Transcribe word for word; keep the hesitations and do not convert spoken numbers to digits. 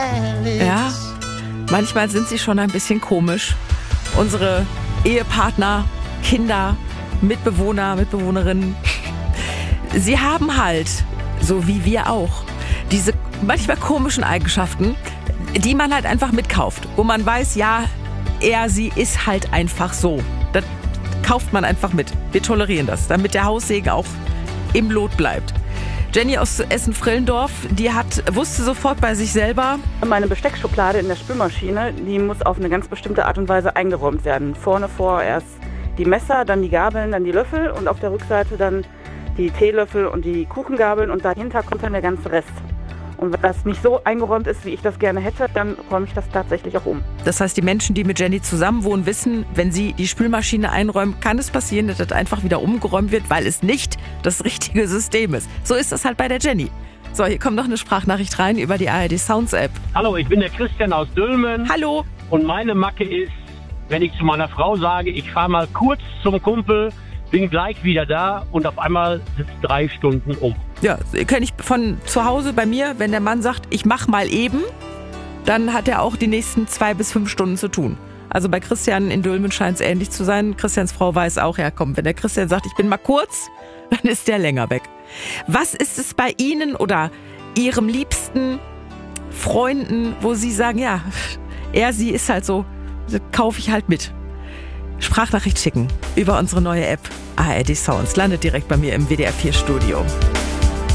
Ja, manchmal sind sie schon ein bisschen komisch. Unsere Ehepartner, Kinder, Mitbewohner, Mitbewohnerinnen. Sie haben halt, so wie wir auch, diese manchmal komischen Eigenschaften, die man halt einfach mitkauft. Wo man weiß, ja, er, sie ist halt einfach so. Das kauft man einfach mit. Wir tolerieren das, damit der Haussegen auch im Lot bleibt. Jenny aus Essen-Frillendorf, die hat, wusste sofort bei sich selber: Meine Besteckschublade in der Spülmaschine, die muss auf eine ganz bestimmte Art und Weise eingeräumt werden. Vorne vor erst die Messer, dann die Gabeln, dann die Löffel und auf der Rückseite dann die Teelöffel und die Kuchengabeln und dahinter kommt dann der ganze Rest. Und wenn das nicht so eingeräumt ist, wie ich das gerne hätte, dann räume ich das tatsächlich auch um. Das heißt, die Menschen, die mit Jenny zusammenwohnen, wissen, wenn sie die Spülmaschine einräumen, kann es passieren, dass das einfach wieder umgeräumt wird, weil es nicht das richtige System ist. So ist das halt bei der Jenny. So, hier kommt noch eine Sprachnachricht rein über die A R D Sounds App. Hallo, ich bin der Christian aus Dülmen. Hallo. Und meine Macke ist, wenn ich zu meiner Frau sage, ich fahre mal kurz zum Kumpel, bin gleich wieder da und auf einmal sitzt drei Stunden um. Ja, kenne ich von zu Hause bei mir, wenn der Mann sagt, ich mach mal eben, dann hat er auch die nächsten zwei bis fünf Stunden zu tun. Also bei Christian in Dülmen scheint es ähnlich zu sein. Christians Frau weiß auch, ja komm, wenn der Christian sagt, ich bin mal kurz, dann ist der länger weg. Was ist es bei Ihnen oder Ihrem liebsten Freunden, wo Sie sagen, ja, er, sie ist halt so, kaufe ich halt mit. Sprachnachricht schicken über unsere neue App A R D Sounds. Landet direkt bei mir im W D R vier Studio.